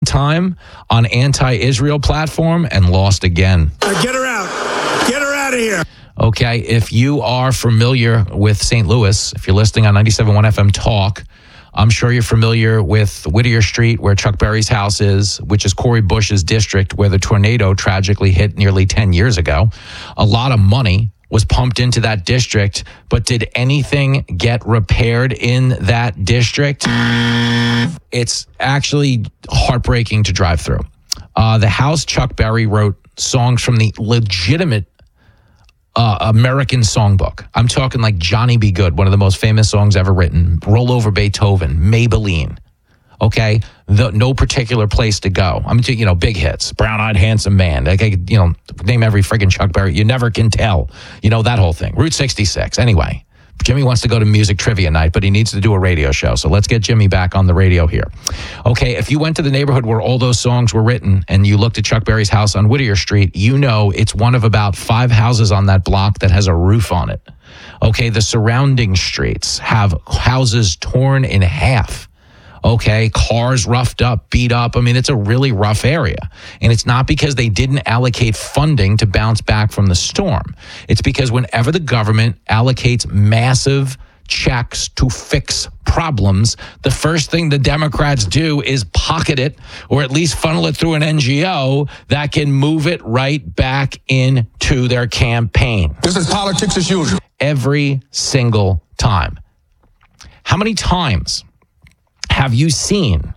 time on anti-Israel platform and lost again. Get her out. Get her out of here. Okay, if you are familiar with St. Louis, if you're listening on 97.1 FM Talk, I'm sure you're familiar with Whittier Street, where Chuck Berry's house is, which is Cori Bush's district, where the tornado tragically hit nearly 10 years ago. A lot of money was pumped into that district, but did anything get repaired in that district? It's actually heartbreaking to drive through. The house Chuck Berry wrote songs from the legitimate American songbook. I'm talking like Johnny B. Good, one of the most famous songs ever written, Roll Over Beethoven, Maybelline. Okay, no particular place to go. I'm, big hits, Brown-Eyed Handsome Man. Name every friggin' Chuck Berry. You never can tell. That whole thing. Route 66. Anyway, Jimmy wants to go to music trivia night, but he needs to do a radio show. So let's get Jimmy back on the radio here. Okay, if you went to the neighborhood where all those songs were written and you looked at Chuck Berry's house on Whittier Street, it's one of about 5 houses on that block that has a roof on it. Okay, the surrounding streets have houses torn in half. Okay, cars roughed up, beat up. I mean, it's a really rough area. And it's not because they didn't allocate funding to bounce back from the storm. It's because whenever the government allocates massive checks to fix problems, the first thing the Democrats do is pocket it, or at least funnel it through an NGO that can move it right back into their campaign. This is politics as usual. Every single time. How many times have you seen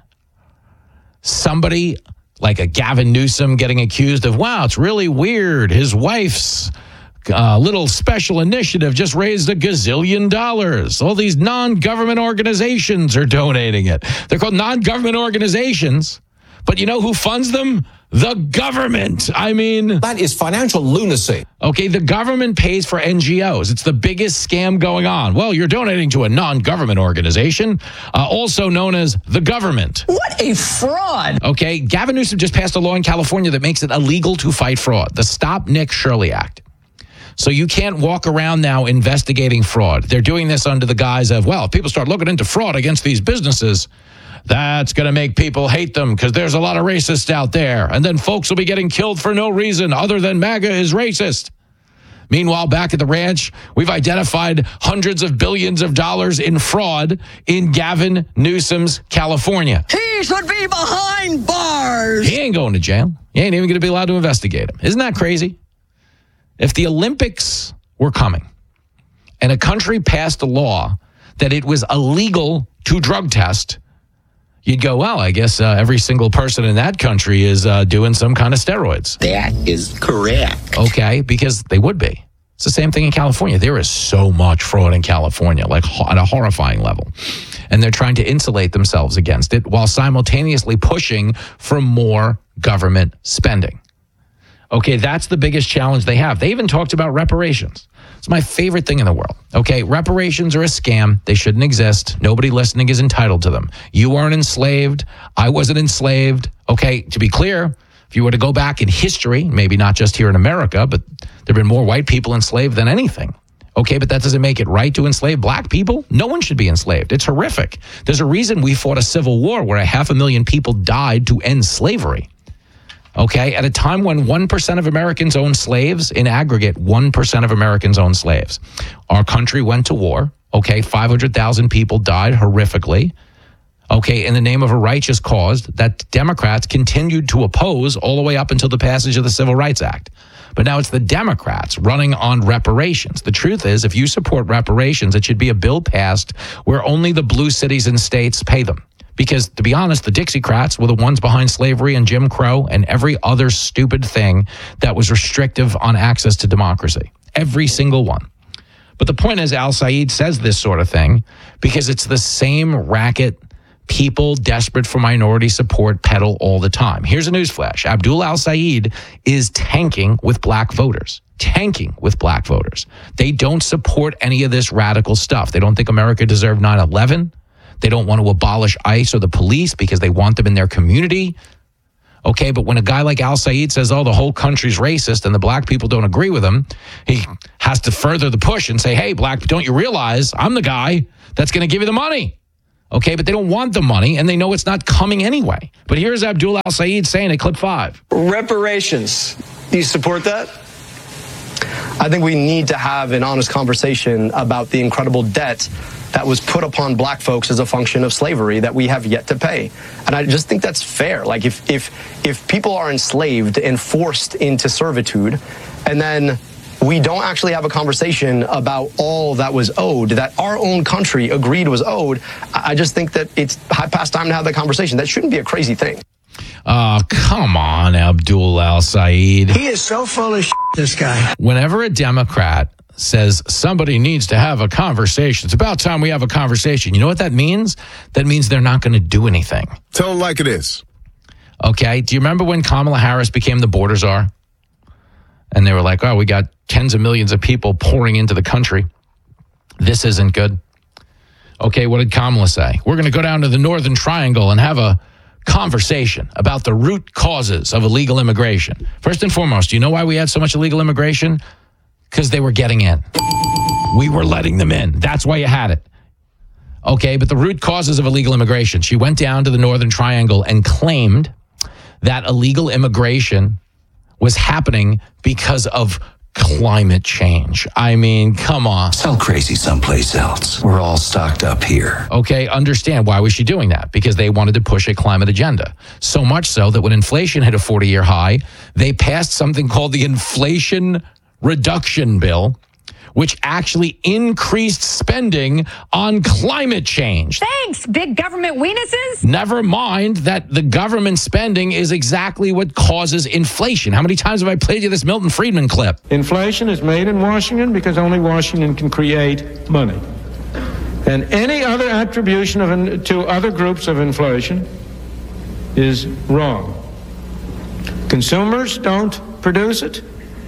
somebody like a Gavin Newsom getting accused of, wow, it's really weird, his wife's little special initiative just raised $1 gazillion. All these non-government organizations are donating it. They're called non-government organizations, but you know who funds them? The government. I mean, that is financial lunacy. Okay, the government pays for NGOs. It's the biggest scam going on. Well, you're donating to a non-government organization, also known as the government. What a fraud. Okay, Gavin Newsom just passed a law in California that makes it illegal to fight fraud, the Stop Nick Shirley Act. So you can't walk around now investigating fraud. They're doing this under the guise of, well, if people start looking into fraud against these businesses, that's going to make people hate them because there's a lot of racists out there. And then folks will be getting killed for no reason other than MAGA is racist. Meanwhile, back at the ranch, we've identified hundreds of billions of dollars in fraud in Gavin Newsom's California. He should be behind bars. He ain't going to jail. He ain't even going to be allowed to investigate him. Isn't that crazy? If the Olympics were coming and a country passed a law that it was illegal to drug test, you'd go, well, I guess every single person in that country is doing some kind of steroids. That is correct. Okay, because they would be. It's the same thing in California. There is so much fraud in California, like at a horrifying level. And they're trying to insulate themselves against it while simultaneously pushing for more government spending. Okay, that's the biggest challenge they have. They even talked about reparations. It's my favorite thing in the world. Okay, reparations are a scam. They shouldn't exist. Nobody listening is entitled to them. You weren't enslaved. I wasn't enslaved. Okay, to be clear, if you were to go back in history, maybe not just here in America, but there have been more white people enslaved than anything. Okay, but that doesn't make it right to enslave black people. No one should be enslaved. It's horrific. There's a reason we fought a civil war where 500,000 people died to end slavery. Okay, at a time when 1% of Americans own slaves, in aggregate, 1% of Americans own slaves. Our country went to war. Okay, 500,000 people died horrifically. Okay, in the name of a righteous cause that Democrats continued to oppose all the way up until the passage of the Civil Rights Act. But now it's the Democrats running on reparations. The truth is, if you support reparations, it should be a bill passed where only the blue cities and states pay them. Because, to be honest, the Dixiecrats were the ones behind slavery and Jim Crow and every other stupid thing that was restrictive on access to democracy. Every single one. But the point is, Al-Said says this sort of thing because it's the same racket people desperate for minority support peddle all the time. Here's a newsflash. Abdul Al-Said is tanking with black voters. Tanking with black voters. They don't support any of this radical stuff. They don't think America deserved 9/11. They don't want to abolish ICE or the police because they want them in their community. Okay, but when a guy like Al-Said says, oh, the whole country's racist and the black people don't agree with him, he has to further the push and say, hey, black, don't you realize I'm the guy that's going to give you the money? Okay, but they don't want the money, and they know it's not coming anyway. But here's Abdul Al-Sayed saying at clip 5. Reparations. Do you support that? I think we need to have an honest conversation about the incredible debt that was put upon black folks as a function of slavery that we have yet to pay. And I just think that's fair. Like if people are enslaved and forced into servitude, and then we don't actually have a conversation about all that was owed, that our own country agreed was owed, I just think that it's past time to have that conversation. That shouldn't be a crazy thing. Oh, come on, Abdul Al-Sayed. He is so full of shit, this guy. Whenever a Democrat says somebody needs to have a conversation, it's about time we have a conversation. You know what that means? That means they're not going to do anything. Tell them like it is. Okay. Do you remember when Kamala Harris became the border czar? And they were like, oh, we got tens of millions of people pouring into the country. This isn't good. Okay, what did Kamala say? We're going to go down to the Northern Triangle and have a conversation about the root causes of illegal immigration. First and foremost, do you know why we had so much illegal immigration? Because they were getting in. We were letting them in. That's why you had it. Okay, but the root causes of illegal immigration. She went down to the Northern Triangle and claimed that illegal immigration was happening because of climate change. I mean, come on. Sell crazy someplace else. We're all stocked up here. Okay, understand why was she doing that? Because they wanted to push a climate agenda. So much so that when inflation hit a 40-year high, they passed something called the Inflation Reduction Bill, which actually increased spending on climate change. Thanks, big government weenuses. Never mind that the government spending is exactly what causes inflation. How many times have I played you this Milton Friedman clip? Inflation is made in Washington because only Washington can create money. And any other attribution to other groups of inflation is wrong. Consumers don't produce it.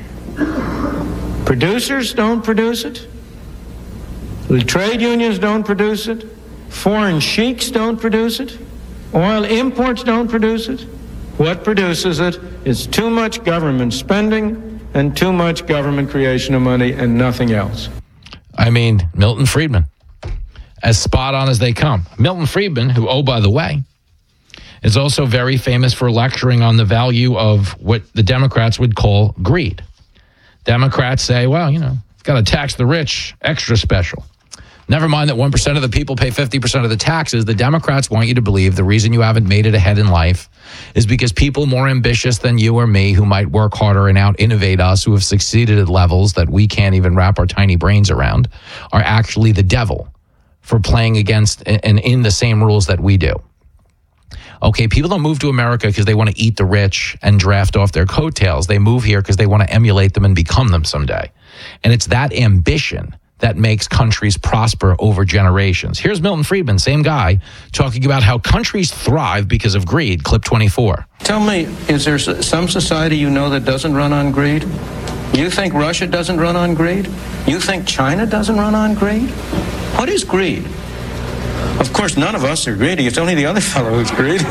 Producers don't produce it. The trade unions don't produce it. Foreign sheiks don't produce it. Oil imports don't produce it. What produces it is too much government spending and too much government creation of money and nothing else. I mean, Milton Friedman, as spot on as they come. Milton Friedman, who, oh, by the way, is also very famous for lecturing on the value of what the Democrats would call greed. Democrats say, well, you know, got to tax the rich extra special. Never mind that 1% of the people pay 50% of the taxes. The Democrats want you to believe the reason you haven't made it ahead in life is because people more ambitious than you or me who might work harder and out-innovate us, who have succeeded at levels that we can't even wrap our tiny brains around, are actually the devil for playing against and in the same rules that we do. Okay, people don't move to America because they want to eat the rich and draft off their coattails. They move here because they want to emulate them and become them someday. And it's that ambition that makes countries prosper over generations. Here's Milton Friedman, same guy, talking about how countries thrive because of greed. Clip 24. Tell me, is there some society you know that doesn't run on greed? You think Russia doesn't run on greed? You think China doesn't run on greed? What is greed? Of course, none of us are greedy. It's only the other fellow who's greedy.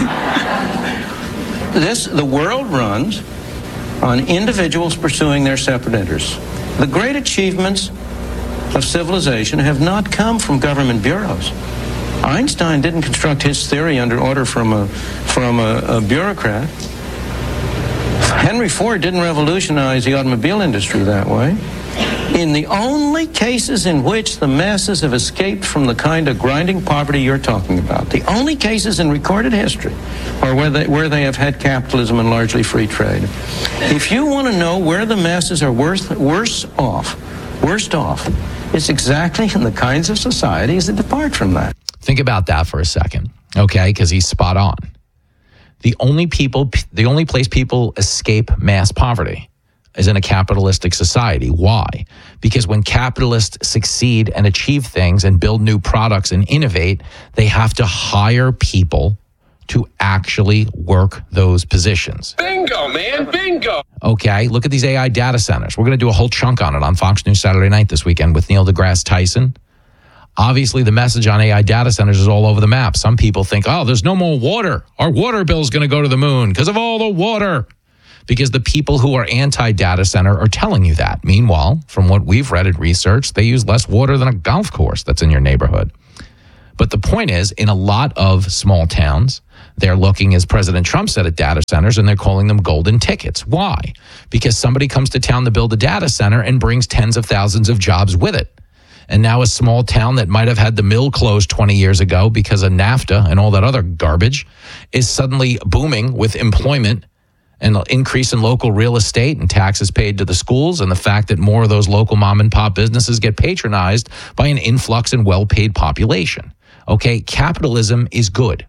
The world runs on individuals pursuing their separate interests. The great achievements of civilization have not come from government bureaus. Einstein didn't construct his theory under order from a bureaucrat. Henry Ford didn't revolutionize the automobile industry that way. In the only cases in which the masses have escaped from the kind of grinding poverty you're talking about, the only cases in recorded history are where they have had capitalism and largely free trade. If you want to know where the masses are worst off, it's exactly in the kinds of societies that depart from that. Think about that for a second, okay? Because he's spot on. The only place people escape mass poverty is in a capitalistic society. Why? Because when capitalists succeed and achieve things and build new products and innovate, they have to hire people to actually work those positions. Bingo, man, bingo. Okay, look at these AI data centers. We're going to do a whole chunk on it on Fox News Saturday night this weekend with Neil deGrasse Tyson. Obviously, the message on AI data centers is all over the map. Some people think, oh, there's no more water. Our water bill is going to go to the moon because of all the water. Because the people who are anti-data center are telling you that. Meanwhile, from what we've read and researched, they use less water than a golf course that's in your neighborhood. But the point is, in a lot of small towns, they're looking, as President Trump said, at data centers, and they're calling them golden tickets. Why? Because somebody comes to town to build a data center and brings tens of thousands of jobs with it. And now a small town that might have had the mill closed 20 years ago because of NAFTA and all that other garbage is suddenly booming with employment and an increase in local real estate and taxes paid to the schools, and the fact that more of those local mom and pop businesses get patronized by an influx in well-paid population. Okay, capitalism is good.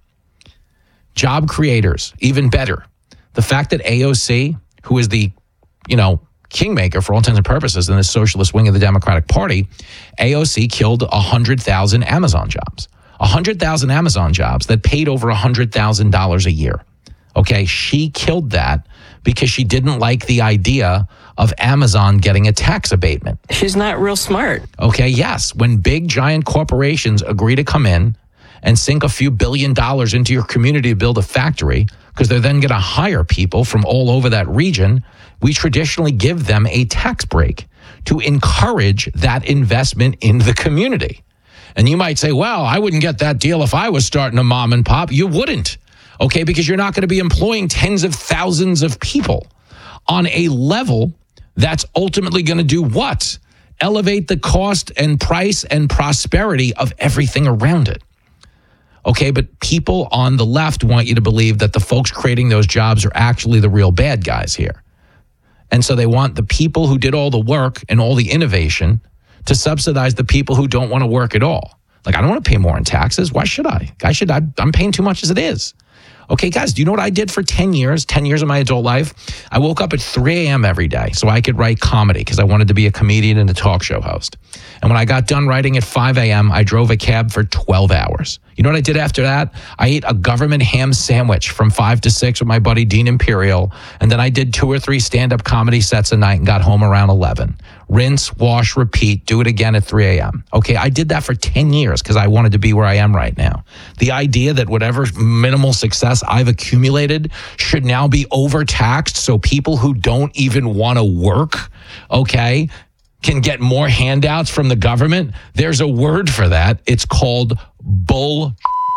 Job creators, even better. The fact that AOC, who is the, kingmaker for all intents and purposes in the socialist wing of the Democratic Party, AOC killed 100,000 Amazon jobs. 100,000 Amazon jobs that paid over $100,000 a year. Okay, she killed that because she didn't like the idea of Amazon getting a tax abatement. She's not real smart. Okay, yes. When big, giant corporations agree to come in and sink a few $1 billion into your community to build a factory, because they're then going to hire people from all over that region, we traditionally give them a tax break to encourage that investment in the community. And you might say, well, I wouldn't get that deal if I was starting a mom and pop. You wouldn't. Okay, because you're not going to be employing tens of thousands of people on a level that's ultimately going to do what? Elevate the cost and price and prosperity of everything around it. Okay, but people on the left want you to believe that the folks creating those jobs are actually the real bad guys here. And so they want the people who did all the work and all the innovation to subsidize the people who don't want to work at all. Like, I don't want to pay more in taxes. Why should I? I'm paying too much as it is. Okay, guys, do you know what I did for 10 years of my adult life? I woke up at 3 a.m. every day so I could write comedy because I wanted to be a comedian and a talk show host. And when I got done writing at 5 a.m., I drove a cab for 12 hours. You know what I did after that? I ate a government ham sandwich from 5 to 6 with my buddy Dean Imperial, and then I did 2 or 3 stand-up comedy sets a night and got home around 11. Rinse, wash, repeat, do it again at 3 a.m. Okay, I did that for 10 years because I wanted to be where I am right now. The idea that whatever minimal success I've accumulated should now be overtaxed so people who don't even want to work, okay, can get more handouts from the government. There's a word for that. It's called bull.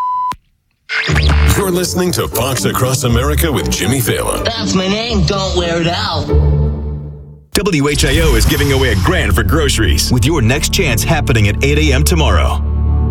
You're listening to Fox Across America with Jimmy Fallon. That's my name. Don't wear it out. WHIO is giving away $1,000 for groceries with your next chance happening at 8 a.m. tomorrow.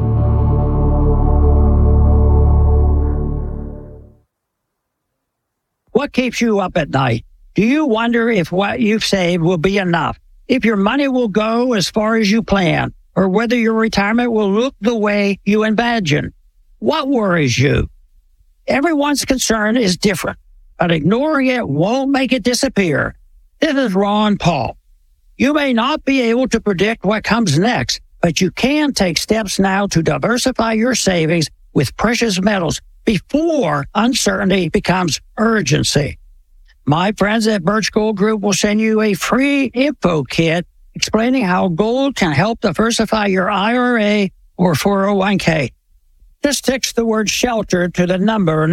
What keeps you up at night? Do you wonder if what you've saved will be enough? If your money will go as far as you plan? Or whether your retirement will look the way you imagine? What worries you? Everyone's concern is different, but ignoring it won't make it disappear. This is Ron Paul. You may not be able to predict what comes next, but you can take steps now to diversify your savings with precious metals before uncertainty becomes urgency. My friends at Birch Gold Group will send you a free info kit explaining how gold can help diversify your IRA or 401k. Just text the word SHELTER to the number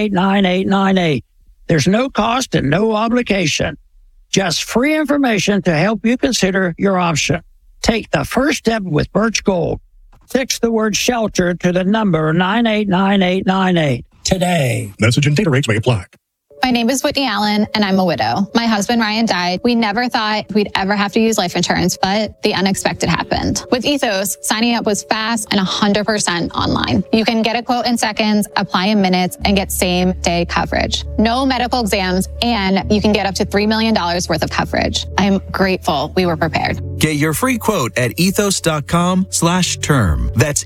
989898. There's no cost and no obligation. Just free information to help you consider your option. Take the first step with Birch Gold. Text the word SHELTER to the number 989898 today. Message and data rates may apply. My name is Whitney Allen, and I'm a widow. My husband, Ryan, died. We never thought we'd ever have to use life insurance, but the unexpected happened. With Ethos, signing up was fast and 100% online. You can get a quote in seconds, apply in minutes, and get same-day coverage. No medical exams, and you can get up to $3 million worth of coverage. I'm grateful we were prepared. Get your free quote at ethos.com/term. That's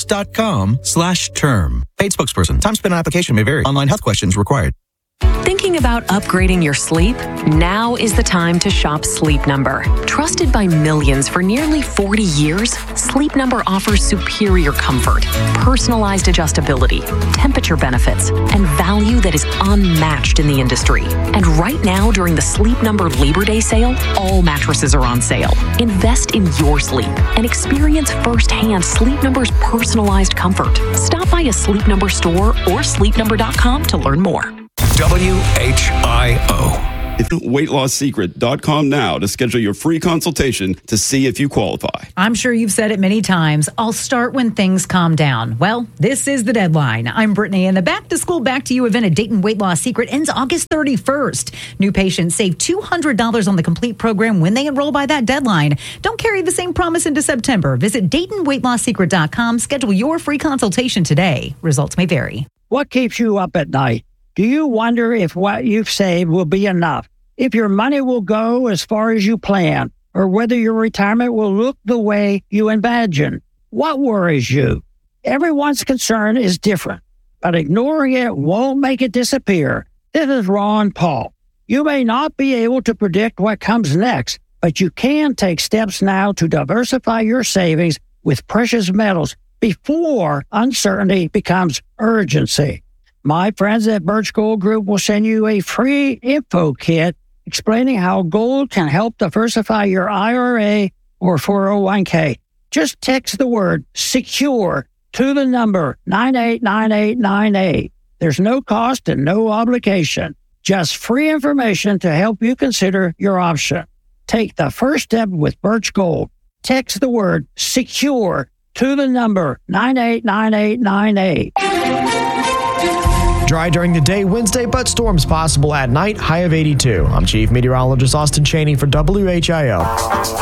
ethos.com/term. Paid spokesperson. Time spent on application may vary. Online health questions required. Thinking about upgrading your sleep? Now is the time to shop Sleep Number. Trusted by millions for nearly 40 years, Sleep Number offers superior comfort, personalized adjustability, temperature benefits, and value that is unmatched in the industry. And right now, during the Sleep Number Labor Day sale, all mattresses are on sale. Invest in your sleep and experience firsthand Sleep Number's personalized comfort. Stop by a Sleep Number store or sleepnumber.com to learn more. WHIO. WeightLossSecret.com now to schedule your free consultation to see if you qualify. I'm sure you've said it many times. I'll start when things calm down. Well, this is the deadline. I'm Brittany, and the Back to School, Back to You event at Dayton Weight Loss Secret ends August 31st. New patients save $200 on the complete program when they enroll by that deadline. Don't carry the same promise into September. Visit DaytonWeightLossSecret.com. Schedule your free consultation today. Results may vary. What keeps you up at night? Do you wonder if what you've saved will be enough? If your money will go as far as you plan? Or whether your retirement will look the way you imagine? What worries you? Everyone's concern is different, but ignoring it won't make it disappear. This is Ron Paul. You may not be able to predict what comes next, but you can take steps now to diversify your savings with precious metals before uncertainty becomes urgency. My friends at Birch Gold Group will send you a free info kit explaining how gold can help diversify your IRA or 401k. Just text the word SECURE to the number 989898. There's no cost and no obligation. Just free information to help you consider your option. Take the first step with Birch Gold. Text the word SECURE to the number 989898. Dry during the day Wednesday, but storms possible at night, high of 82. I'm Chief Meteorologist Austin Chaney for WHIO.